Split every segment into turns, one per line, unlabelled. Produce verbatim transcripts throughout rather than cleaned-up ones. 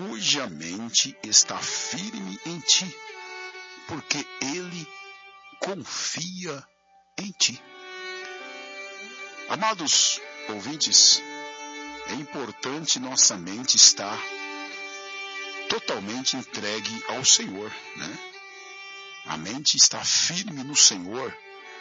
cuja mente está firme em ti, porque ele confia em ti. Amados ouvintes, é importante nossa mente estar totalmente entregue ao Senhor, né? A mente está firme no Senhor.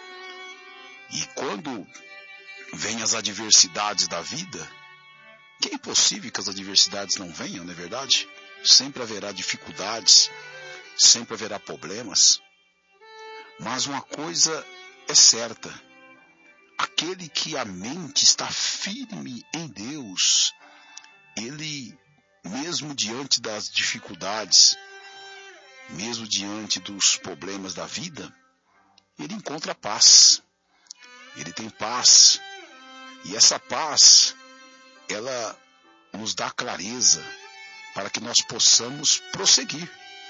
E quando vêm as adversidades da vida, que é impossível que as adversidades não venham, não é verdade? Sempre haverá dificuldades, sempre haverá problemas. Mas uma coisa é certa: aquele que a mente está firme em Deus, ele, mesmo diante das dificuldades, mesmo diante dos problemas da vida, ele encontra paz. Ele tem paz. E essa paz, ela nos dá clareza para que nós possamos prosseguir.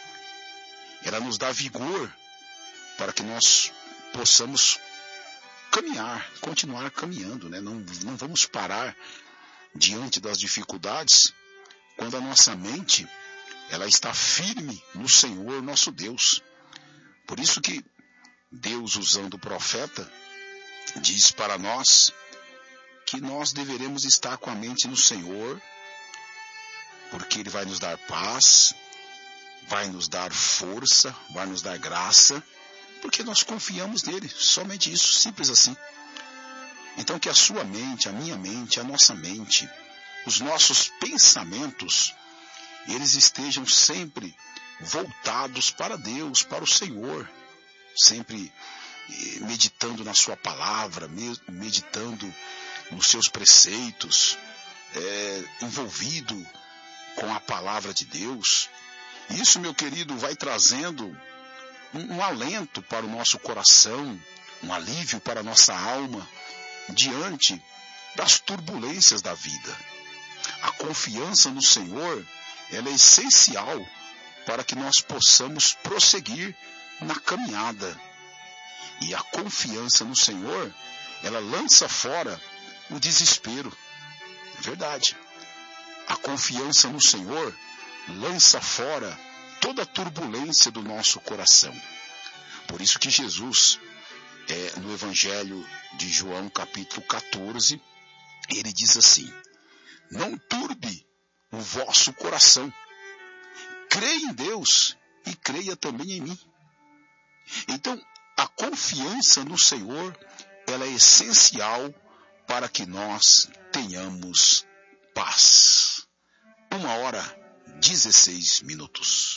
Ela nos dá vigor para que nós possamos caminhar, continuar caminhando, né? Não, não vamos parar diante das dificuldades quando a nossa mente ela está firme no Senhor nosso Deus. Por isso que Deus, usando o profeta, diz para nós que nós deveremos estar com a mente no Senhor, porque Ele vai nos dar paz, vai nos dar força, vai nos dar graça, porque nós confiamos nele, somente isso, simples assim. Então que a sua mente, a minha mente, a nossa mente, os nossos pensamentos, eles estejam sempre voltados para Deus, para o Senhor, sempre meditando na sua palavra, meditando nos seus preceitos, é, envolvido com a palavra de Deus. Isso, meu querido, vai trazendo um, um alento para o nosso coração, um alívio para a nossa alma, diante das turbulências da vida. A confiança no Senhor, ela é essencial para que nós possamos prosseguir na caminhada. E a confiança no Senhor, ela lança fora o desespero. É verdade. A confiança no Senhor lança fora toda a turbulência do nosso coração. Por isso que Jesus, é, no Evangelho de João, capítulo catorze, ele diz assim: não turbe o vosso coração. Creia em Deus e creia também em mim. Então, a confiança no Senhor, ela é essencial para que nós tenhamos paz. Uma hora, dezesseis minutos.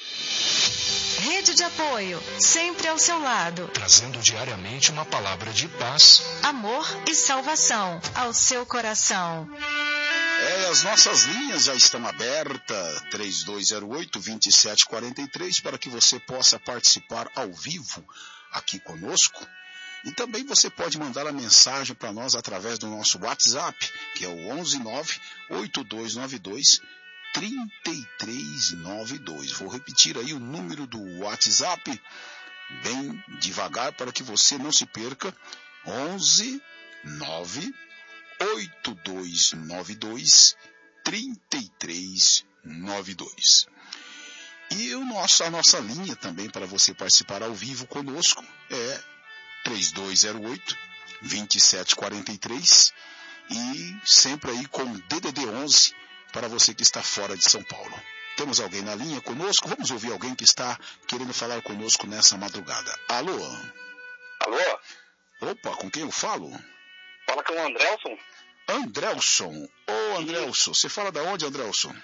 Rede de apoio, sempre ao seu lado.
Trazendo diariamente uma palavra de paz,
amor e salvação ao seu coração.
É, as nossas linhas já estão abertas, três dois zero oito, dois sete quatro três, para que você possa participar ao vivo aqui conosco. E também você pode mandar a mensagem para nós através do nosso WhatsApp, que é o onze nove oito dois nove dois três três nove dois. Vou repetir aí o número do WhatsApp, bem devagar, para que você não se perca. onze nove oito dois nove dois três três nove dois. E o nosso, a nossa linha também para você participar ao vivo conosco é três dois zero oito, dois sete quatro três, e sempre aí com D D D onze para você que está fora de São Paulo. Temos alguém na linha conosco? Vamos ouvir alguém que está querendo falar conosco nessa madrugada. Alô?
Alô?
Opa, com quem eu falo?
Fala com o Andrelson.
Andrelson. Ô, Andrelson, você fala da onde, Andrelson?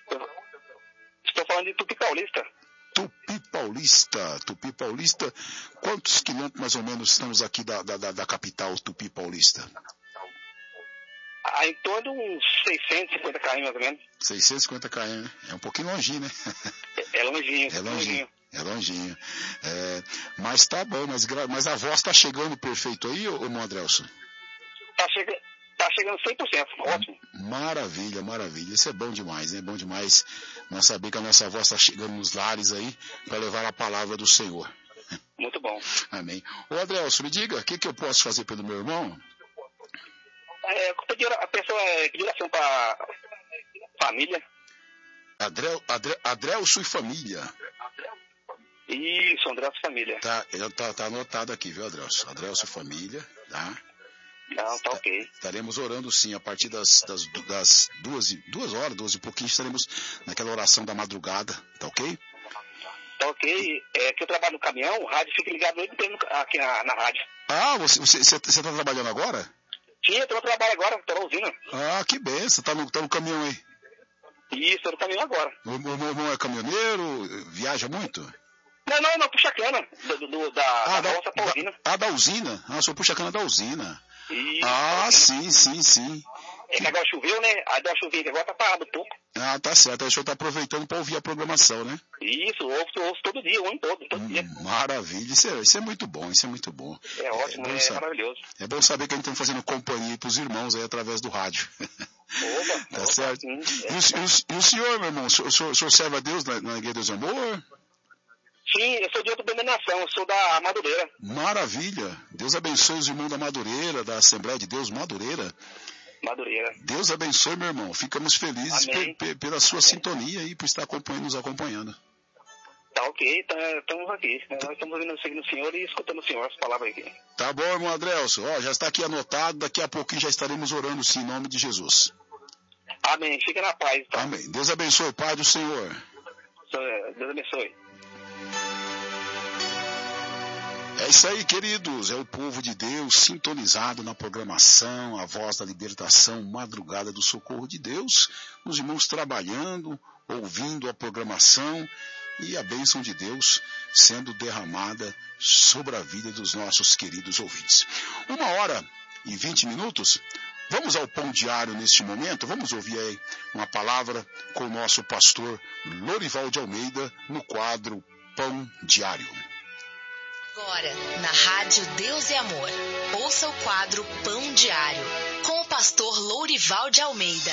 Estou falando de Tupi Paulista.
Tupi Paulista, Tupi Paulista. Quantos quilômetros mais ou menos estamos aqui da, da, da capital Tupi Paulista?
Ah, em torno de uns seiscentos e cinquenta quilômetros, mais ou menos.
seiscentos e cinquenta quilômetros, né? É um pouquinho longinho, né?
É, é longinho.
É longinho. É longinho. É, mas tá bom, mas, mas a voz tá chegando perfeito aí, ô, ô Andrelson?
Tá chegando. Tá chegando cem por cento, ótimo.
Maravilha, maravilha. Isso é bom demais, né? É bom demais nós saber que a nossa voz está chegando nos lares aí para levar a palavra do Senhor.
Muito bom.
Amém. Ô, Adrielson, me diga, o que, que eu posso fazer pelo meu irmão?
É, pedir, a pessoa pedir oração para família.
Adrel, Adre, Adrelso e família.
Isso, André Família.
Tá, tá, tá anotado aqui, viu, Adrelso? Adrelso e família, tá?
Não, tá ok.
Estaremos orando sim, a partir das, das, das duas, duas horas, duas e pouquinho, estaremos naquela oração da madrugada, tá ok?
Tá ok. É que eu trabalho no caminhão, o rádio fica ligado o tempo aqui na, na rádio.
Ah, você, você, você tá trabalhando agora?
Sim, eu tô no trabalho agora, tô na usina.
Ah, que benção, tá no, tá no caminhão aí.
Isso, eu tô no caminhão agora.
O meu irmão é caminhoneiro, viaja muito?
Não, não, não, puxa cana, do, do, da,
Ah,
da
da,
roça pra
da,
usina.
ah, da usina? Ah, o senhor puxa cana da usina.
Isso,
Ah,
tá
sim, sim, sim.
É que agora choveu, né? Aí deu uma chuvinha que agora tá parado um pouco.
Ah, tá certo. Aí o senhor tá aproveitando para ouvir a programação, né?
Isso, eu ouço, eu ouço todo dia, o ano todo, todo
Hum,
dia.
Maravilha. Isso é, isso é muito bom, isso é muito bom.
É ótimo,
bom
é,
saber.
maravilhoso.
É bom saber que a gente está fazendo companhia para os irmãos aí através do rádio.
Opa,
Tá
opa,
certo?
sim,
E,
é.
o, e, o, e o senhor, meu irmão, o senhor, o senhor, o senhor serve a Deus na, na Igreja Deus e Amor?
Sim, eu sou de outra denominação, eu sou da Madureira.
Maravilha. Deus abençoe os irmãos da Madureira, da Assembleia de Deus Madureira.
Madureira.
Deus abençoe, meu irmão. Ficamos felizes pe, pe, pela sua
Amém.
Sintonia e por estar acompanhando, nos acompanhando.
Tá ok, tá, estamos aqui. Né? Nós estamos ouvindo, seguindo o senhor e escutando o senhor, as palavras aqui.
Tá bom, irmão Adrelso. Ó, já está aqui anotado. Daqui a pouquinho já estaremos orando, sim, em nome de Jesus.
Amém. Fica na paz, então.
Amém. Deus abençoe, Pai do Senhor.
Deus abençoe.
É isso aí, queridos. É o povo de Deus sintonizado na programação, a voz da libertação, madrugada do socorro de Deus. Os irmãos trabalhando, ouvindo a programação e a bênção de Deus sendo derramada sobre a vida dos nossos queridos ouvintes. Uma hora e vinte minutos. Vamos ao pão diário neste momento. Vamos ouvir aí uma palavra com o nosso pastor Lorival de Almeida no quadro Pão Diário.
Agora, na Rádio Deus e Amor, ouça o quadro Pão Diário, com o pastor Lourival de Almeida.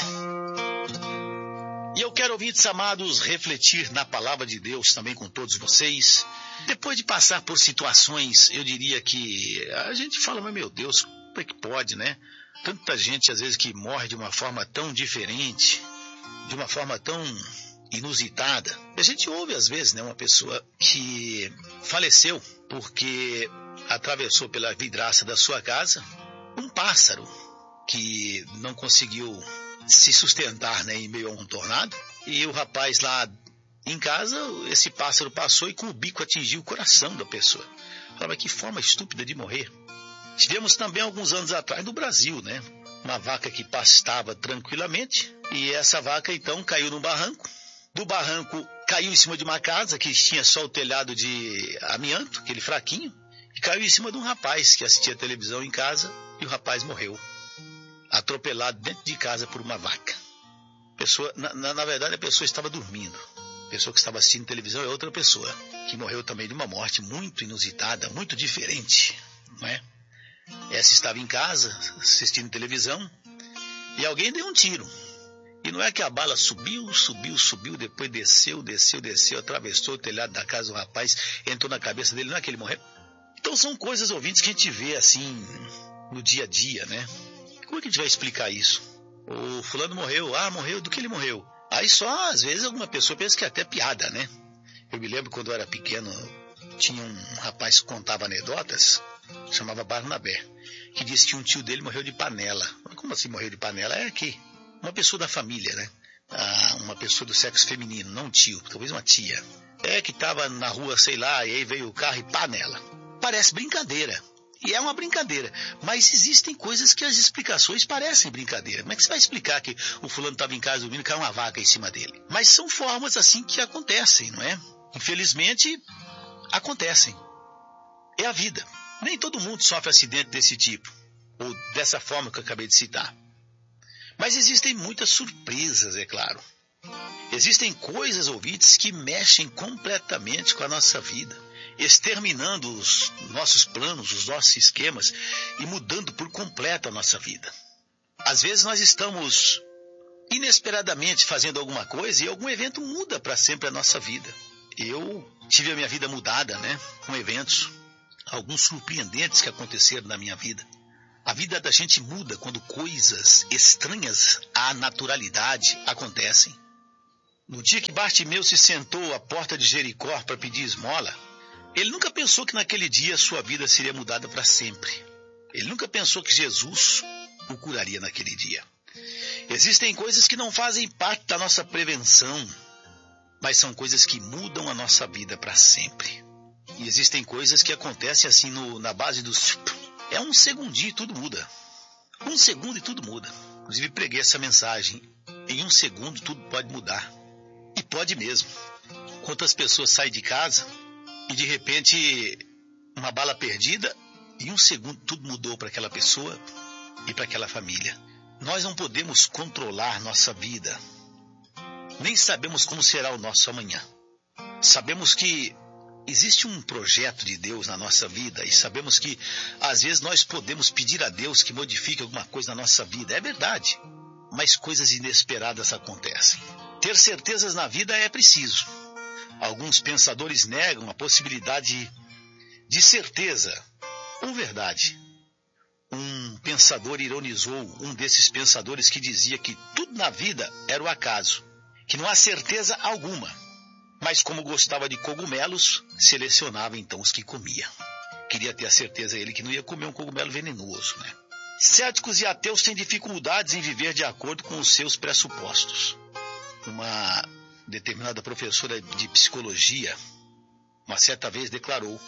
E eu quero, ouvintes amados, refletir na palavra de Deus também com todos vocês. Depois de passar por situações, eu diria que a gente fala, mas meu Deus, como é que pode, né? Tanta gente, às vezes, que morre de uma forma tão diferente, de uma forma tão inusitada. A gente ouve, às vezes, né, uma pessoa que faleceu porque atravessou pela vidraça da sua casa um pássaro que não conseguiu se sustentar, né, em meio a um tornado. E o rapaz lá em casa, esse pássaro passou e com o bico atingiu o coração da pessoa. Falava, que forma estúpida de morrer. Tivemos também alguns anos atrás no Brasil, né? Uma vaca que pastava tranquilamente e essa vaca então caiu num barranco. Do barranco caiu em cima de uma casa que tinha só o telhado de amianto, aquele fraquinho, e caiu em cima de um rapaz que assistia televisão em casa e o rapaz morreu, atropelado dentro de casa por uma vaca. Pessoa, na, na, na verdade a pessoa estava dormindo. A pessoa que estava assistindo televisão é outra pessoa, que morreu também de uma morte muito inusitada, muito diferente, não é? Essa estava em casa, assistindo televisão, e alguém deu um tiro. E não é que a bala subiu, subiu, subiu, depois desceu, desceu, desceu, atravessou o telhado da casa do rapaz, entrou na cabeça dele, não é que ele morreu? Então são coisas, ouvintes, que a gente vê assim, no dia a dia, né? Como é que a gente vai explicar isso? O fulano morreu, ah, morreu, do que ele morreu? Aí só, às vezes, alguma pessoa pensa que é até piada, né? Eu me lembro quando eu era pequeno, tinha um rapaz que contava anedotas, chamava Barnabé, que disse que um tio dele morreu de panela. Como assim morreu de panela? É que uma pessoa da família, né? Ah, uma pessoa do sexo feminino, não um tio, talvez uma tia. É que estava na rua, sei lá, e aí veio o carro e pá nela. Parece brincadeira. E é uma brincadeira. Mas existem coisas que as explicações parecem brincadeira. Como é que você vai explicar que o fulano estava em casa dormindo e caiu uma vaca em cima dele? Mas são formas assim que acontecem, não é? Infelizmente, acontecem. É a vida. Nem todo mundo sofre acidente desse tipo, ou dessa forma que eu acabei de citar. Mas existem muitas surpresas, é claro. Existem coisas, ouvintes, que mexem completamente com a nossa vida, exterminando os nossos planos, os nossos esquemas e mudando por completo a nossa vida. Às vezes nós estamos inesperadamente fazendo alguma coisa e algum evento muda para sempre a nossa vida. Eu tive a minha vida mudada, né, com eventos, alguns surpreendentes que aconteceram na minha vida. A vida da gente muda quando coisas estranhas à naturalidade acontecem. No dia que Bartimeu se sentou à porta de Jericó para pedir esmola, ele nunca pensou que naquele dia sua vida seria mudada para sempre. Ele nunca pensou que Jesus o curaria naquele dia. Existem coisas que não fazem parte da nossa prevenção, mas são coisas que mudam a nossa vida para sempre. E existem coisas que acontecem assim no, na base do... É um segundinho e tudo muda. Um segundo e tudo muda. Inclusive preguei essa mensagem. Em um segundo tudo pode mudar. E pode mesmo. Quantas pessoas saem de casa e de repente uma bala perdida, em um segundo tudo mudou para aquela pessoa e para aquela família. Nós não podemos controlar nossa vida. Nem sabemos como será o nosso amanhã. Sabemos que existe um projeto de Deus na nossa vida e sabemos que às vezes nós podemos pedir a Deus que modifique alguma coisa na nossa vida. É verdade, mas coisas inesperadas acontecem. Ter certezas na vida é preciso. Alguns pensadores negam a possibilidade de certeza ou verdade. Um pensador ironizou um desses pensadores que dizia que tudo na vida era o acaso, que não há certeza alguma, mas como gostava de cogumelos, selecionava então os que comia. Queria ter a certeza ele que não ia comer um cogumelo venenoso, né? Céticos e ateus têm dificuldades em viver de acordo com os seus pressupostos. Uma determinada professora de psicologia, uma certa vez declarou: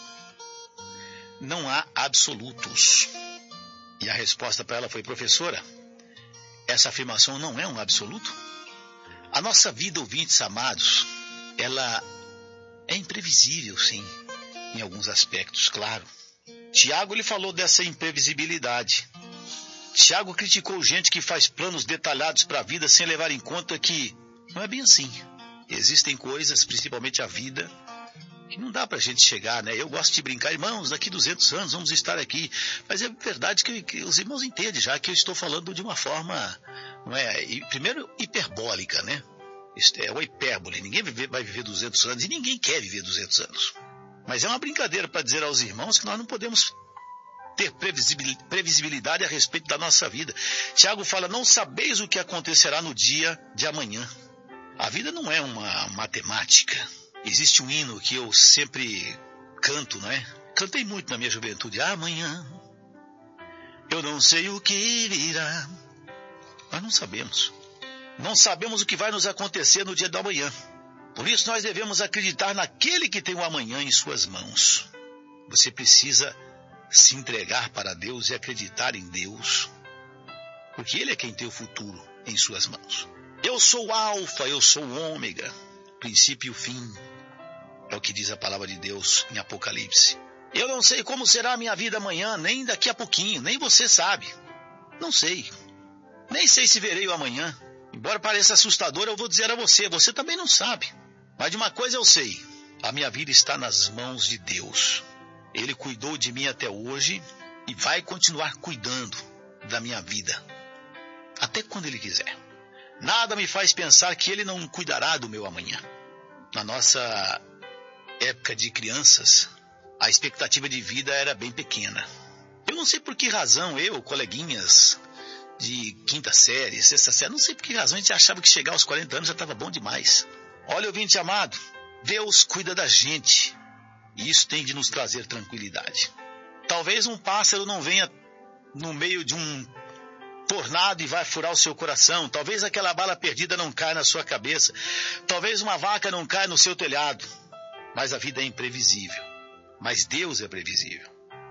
não há absolutos. E a resposta para ela foi: professora, essa afirmação não é um absoluto? A nossa vida, ouvintes amados, ela é imprevisível, sim, em alguns aspectos, claro. Tiago ele falou dessa imprevisibilidade. Tiago criticou gente que faz planos detalhados para a vida sem levar em conta que não é bem assim. Existem coisas, principalmente a vida, que não dá para a gente chegar, né? Eu gosto de brincar, irmãos, daqui duzentos anos vamos estar aqui. Mas é verdade que, que os irmãos entendem já que eu estou falando de uma forma, não é, primeiro, hiperbólica, né? Isto é uma hipérbole. Ninguém vai viver duzentos anos e ninguém quer viver duzentos anos. Mas é uma brincadeira para dizer aos irmãos que nós não podemos ter previsibilidade a respeito da nossa vida. Tiago fala: não sabeis o que acontecerá no dia de amanhã. A vida não é uma matemática. Existe um hino que eu sempre canto, não é? Cantei muito na minha juventude. Amanhã eu não sei o que virá. Nós não sabemos. Não sabemos o que vai nos acontecer no dia do amanhã. Por isso nós devemos acreditar naquele que tem o amanhã em suas mãos. Você precisa se entregar para Deus e acreditar em Deus, porque Ele é quem tem o futuro em suas mãos. Eu sou o alfa, eu sou o ômega, princípio e o fim. É o que diz a palavra de Deus em Apocalipse. Eu não sei como será a minha vida amanhã, nem daqui a pouquinho, nem você sabe. Não sei. Nem sei se verei o amanhã. Embora pareça assustador, eu vou dizer a você, você também não sabe. Mas de uma coisa eu sei, a minha vida está nas mãos de Deus. Ele cuidou de mim até hoje e vai continuar cuidando da minha vida, até quando Ele quiser. Nada me faz pensar que Ele não cuidará do meu amanhã. Na nossa época de crianças, a expectativa de vida era bem pequena. Eu não sei por que razão eu, coleguinhas de quinta série, sexta série, não sei por que razão a gente achava que chegar aos quarenta anos já estava bom demais. Olha, ouvinte amado, Deus cuida da gente e isso tem de nos trazer tranquilidade. Talvez um pássaro não venha no meio de um tornado e vai furar o seu coração. Talvez aquela bala perdida não caia na sua cabeça. Talvez uma vaca não caia no seu telhado. Mas a vida é imprevisível. Mas Deus é previsível.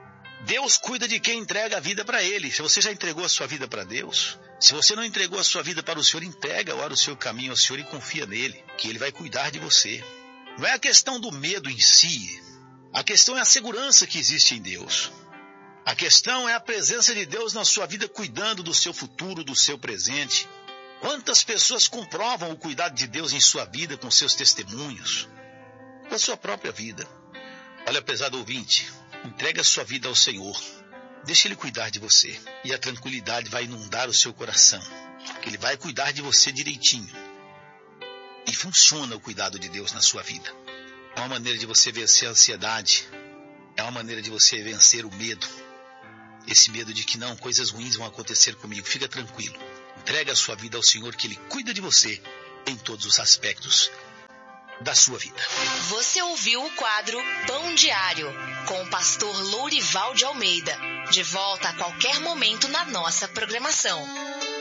Deus cuida de quem entrega a vida para Ele. Se você já entregou a sua vida para Deus, se você não entregou a sua vida para o Senhor, entrega agora o seu caminho ao Senhor e confia nele, que Ele vai cuidar de você. Não é a questão do medo em si. A questão é a segurança que existe em Deus. A questão é a presença de Deus na sua vida, cuidando do seu futuro, do seu presente. Quantas pessoas comprovam o cuidado de Deus em sua vida com seus testemunhos, com a sua própria vida? Olha, prezado ouvinte, entregue a sua vida ao Senhor. Deixe Ele cuidar de você. E a tranquilidade vai inundar o seu coração, que Ele vai cuidar de você direitinho. E funciona o cuidado de Deus na sua vida. É uma maneira de você vencer a ansiedade. É uma maneira de você vencer o medo. Esse medo de que não, coisas ruins vão acontecer comigo. Fica tranquilo. Entrega a sua vida ao Senhor, que Ele cuida de você. em todos os aspectos da sua vida.
Você ouviu o quadro Pão Diário, com o pastor Lourival de Almeida. De volta a qualquer momento na nossa programação.